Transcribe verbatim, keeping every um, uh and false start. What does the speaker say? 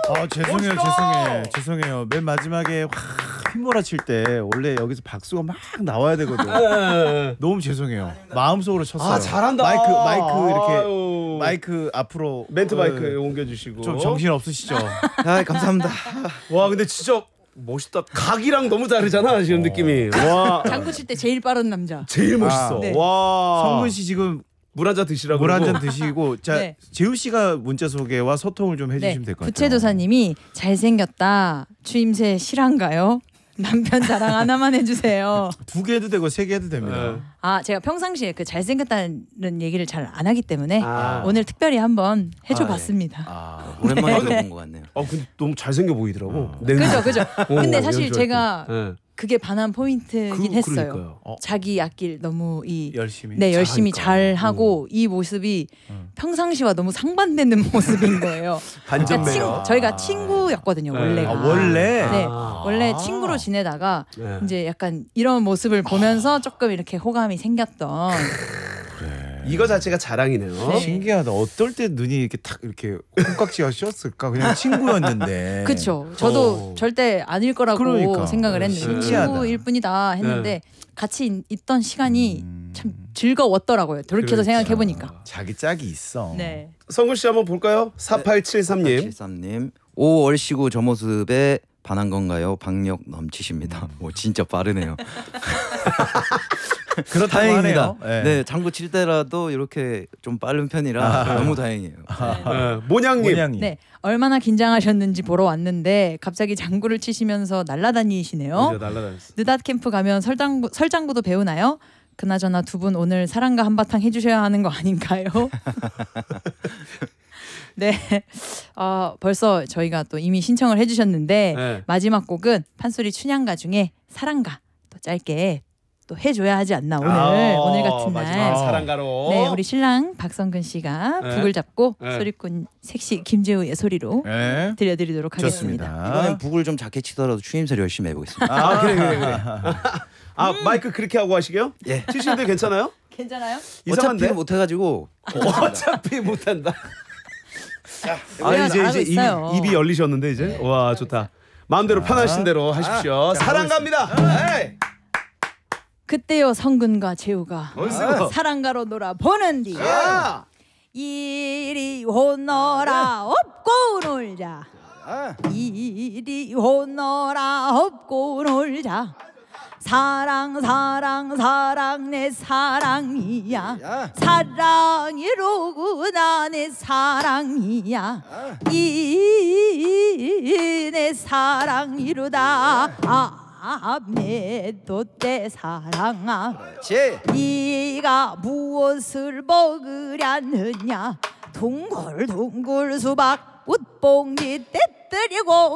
아 죄송해요 죄송해요 죄송해요. 맨 마지막에 확 휘몰아칠 때 원래 여기서 박수가 막 나와야 되거든. 너무 죄송해요. 마음속으로 쳤어요. 아 잘한다. 마이크 마이크 이렇게 아유. 마이크 앞으로 멘트 어, 마이크 옮겨주시고. 좀 정신 없으시죠? 아 감사합니다. 와 근데 진짜 멋있다. 각이랑 너무 다르잖아 지금 느낌이. 와 장구 칠 때 제일 빠른 남자. 제일 멋있어. 아, 네. 와 성근 씨 지금 물 한 잔 드시라고. 물 한 잔 그러고. 드시고 자 네. 재우 씨가 문자 소개와 소통을 좀 해주시면 될 것 같아요. 부채도사님이 잘생겼다. 추임새 실한가요? 남편 자랑 하나만 해주세요. 두 개 해도 되고 세 개 해도 됩니다. 네. 아 제가 평상시에 그 잘생겼다는 얘기를 잘 안 하기 때문에 아. 오늘 특별히 한번 해줘봤습니다. 아, 오랜만에 들어본 것 같네요. 어 근데 너무 잘생겨 보이더라고. 어. 그죠 그죠. 근데 오, 사실 연주할 제가 때. 네. 그게 반한 포인트긴 그- 했어요. 그러니까요. 어. 자기 악기를 너무 이 열심히. 네 열심히 잘하니까. 잘 하고 이 모습이 음. 평상시와 너무 상반되는 모습인 거예요. 그러니까 반전매요. 친, 저희가 친구였거든요 네. 원래가. 아, 원래. 네 아. 원래 친구로 지내다가 네. 이제 약간 이런 모습을 보면서 조금 이렇게 호감이 생겼던. 이거 자체가 자랑이네요. 네. 신기하다. 어떨 때 눈이 이렇게 탁 이렇게 콩깍지가 씌었을까? 그냥 친구였는데. 그렇죠. 저도 어. 절대 아닐 거라고 그러니까. 생각을 했는데 신기하다. 친구일 뿐이다 했는데 같이 있- 있던 시간이 음. 참 즐거웠더라고요. 돌이켜서 그렇죠. 생각해 보니까. 자기 짝이 있어. 네. 성근 씨 한번 볼까요? 사팔칠삼님. 칠삼님 오월 쉬고 저 모습에 반한 건가요? 박력 넘치십니다. 오 진짜 빠르네요. 그렇다고 다행입니다. 하네요. 네. 네, 장구 칠 때라도 이렇게 좀 빠른 편이라 너무 다행이에요. 네. 모냥님. 모양이. 네. 얼마나 긴장하셨는지 보러 왔는데 갑자기 장구를 치시면서 날아다니시네요. 이제 날라다녔어. 느닷 캠프 가면 설장구 설장구도 배우나요? 그나저나 두 분 오늘 사랑과 한바탕 해주셔야 하는 거 아닌가요? 네, 어, 벌써 저희가 또 이미 신청을 해주셨는데 네. 마지막 곡은 판소리 춘향가 중에 사랑가 또 짧게 또 해줘야 하지 않나 오늘 아, 오늘 같은 마지막 날. 사랑가로. 네, 우리 신랑 박성근 씨가 네. 북을 잡고 네. 소리꾼 섹시 김재우의 소리로 네. 들려드리도록 하겠습니다. 좋습니다. 이번엔 북을 좀 작게 치더라도 추임새를 열심히 해보겠습니다. 아 그래 그래 그래. 아 마이크 그렇게 하고 하시게요? 예. 치시는데 괜찮아요? 괜찮아요? 이상한데? 어차피 못해가지고 어차피 못한다. 아 우리가 이제 잘하고 이제 있어요. 입, 입이 열리셨는데 이제 와 좋다. 마음대로 편하신 대로 하십시오. 사랑 갑니다. 에이. 그때요 성근과 재우가 어디서? 사랑가로 놀아보는 뒤 야! 이리 오너라 업고 놀자 이리 오너라 업고 놀자 사랑 사랑 사랑 내 사랑이야 사랑이로구나 내 사랑이야 이 내 사랑이로다 아 매도 때 사랑아 제 네가 무엇을 먹으려느냐 둥글둥글 수박 웃봉지 떼뜨리고